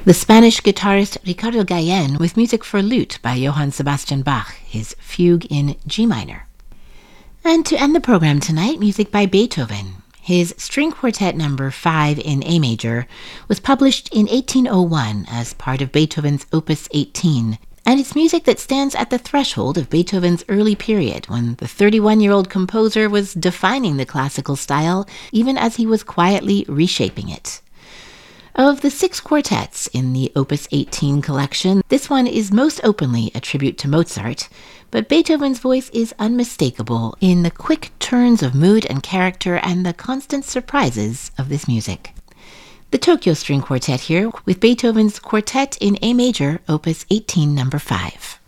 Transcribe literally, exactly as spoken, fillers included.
The Spanish guitarist Ricardo Gallen with music for lute by Johann Sebastian Bach, his Fugue in G minor. And to end the program tonight, music by Beethoven. His String Quartet number five in A major was published in eighteen oh one as part of Beethoven's Opus eighteen, and it's music that stands at the threshold of Beethoven's early period when the thirty-one-year-old composer was defining the classical style even as he was quietly reshaping it. Of the six quartets in the Opus eighteen collection, this one is most openly a tribute to Mozart, but Beethoven's voice is unmistakable in the quick turns of mood and character and the constant surprises of this music. The Tokyo String Quartet here with Beethoven's Quartet in A major, Opus eighteen, number five.